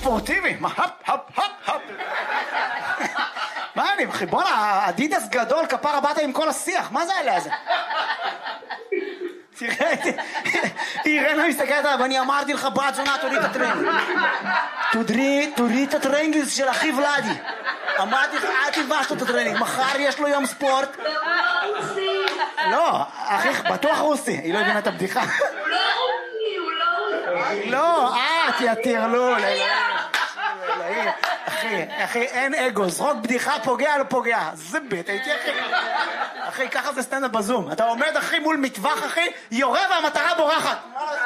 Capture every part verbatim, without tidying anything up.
ספורטיבי, מה, הפ, הפ, הפ, הפ. מה אני, אחי, בוא'נה, אדידס גדול, כפרה באת עם כל השיח, מה זה עליה זה? תראה, אירנה מסתכלת עליו, אני אמרתי לך, בת זונה, תוריד את הטרנינג. תוריד את הטרנינג של אחי ולדי. אמרתי לך, אל תלבש לו את הטרנינג, מחר יש לו יום ספורט. לא, אחי, בטוח רוסי, היא לא הבינה את הבדיחה. הוא לא רוסי, הוא לא רוסי. לא, אה, תהיה טרלול. אחי, אחי, אין אגו, זרוק בדיחה, פוגע לא פוגע. זה בית, הייתי אחי. אחי, ככה זה סטנדאפ בזום. אתה עומד אחי מול מטווח אחי, יורה והמטרה בורחת.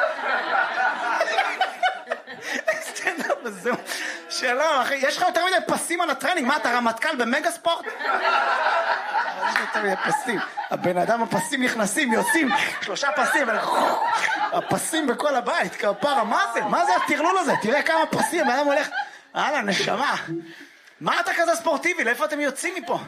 סטנדאפ בזום. שלום אחי, יש לך יותר מדי פסים על הטרנינג. מה, אתה רמטכ"ל במגה ספורט? יש לך יותר מדי פסים. הבן אדם הפסים נכנסים, יוצאים, שלושה פסים, הפסים בכל הבית, כפרה, מה זה? מה זה הטרלול הזה? תראה כמה פסים, האדם הולך... הלאה, נשמה. מה אתה כזה ספורטיבי? לאיפה אתם יוצאים מפה?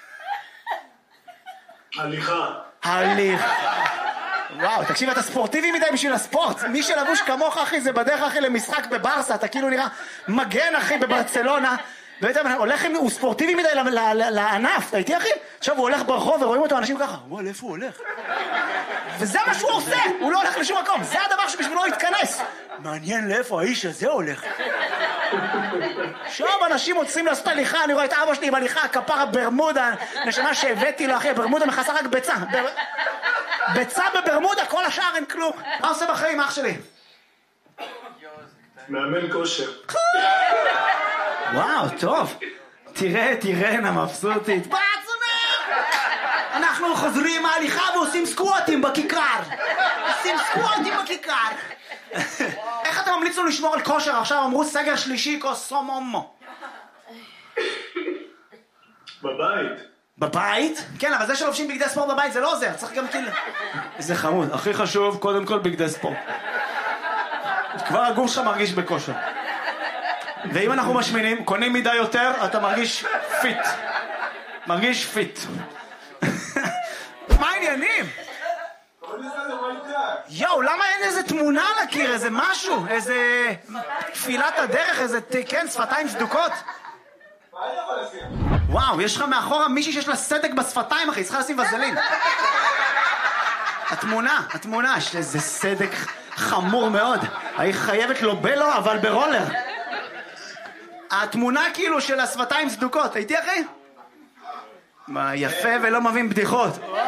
הליכה. הליכה. וואו, תקשיב, אתה ספורטיבי מדי בשביל הספורט. מי שלבוש כמוך, אחי, זה בדרך, אחי, למשחק בברסה. אתה כאילו נראה מגן, אחי, בברצלונה. ואתה הולך, הוא ספורטיבי מדי לענף. אתה איתי, אחי? עכשיו הוא הולך ברחוב ורואים אותו אנשים ככה. וואו, לאיפה הוא הולך? וזה מה שהוא עושה. הוא לא הולך לשום מקום. זה הדבר שבשבילו הוא יתכנס. מעניין לאיפה האיש הזה הולך. עכשיו אנשים רוצים לעשות הליכה, אני רואה את אבא שלי עם הליכה, כפרה ברמודה, נשמה שהבאתי לו, אחי, ברמודה מכסה רק ביצה. ביצה בברמודה, כל השאר אין כלום. מה עושה בחיים, אח שלי? מאמן כושר. וואו, טוב. תראה, תראה, מבסוטית. בעצונה! אנחנו חוזרים מההליכה ועושים סקווטים בכיכר. עושים סקווטים בכיכר. איך אתה ממליץ לו לשמור על כושר? עכשיו אמרו סגר שלישי קוסומומו. בבית. בבית? כן, אבל זה שלובשים בגדי ספורט בבית זה לא עוזר, צריך גם כאילו... איזה חמוד, הכי חשוב, קודם כל בגדי ספורט. כבר הגוף שלך מרגיש בכושר. ואם אנחנו משמינים, קונים מידה יותר, אתה מרגיש פיט. מרגיש פיט. מה העניינים? יואו, למה אין איזה תמונה על הקיר, איזה משהו, איזה תפילת הדרך, איזה, כן, שפתיים סדוקות? וואו, יש לך מאחורה מישהי שיש לה סדק בשפתיים, אחי, צריכה לשים וזלין. התמונה, התמונה, יש איזה סדק חמור מאוד. היא חייבת לו בלו, אבל ברולר. התמונה כאילו של השפתיים סדוקות, הייתי אחי? מה, יפה ולא מבין בדיחות.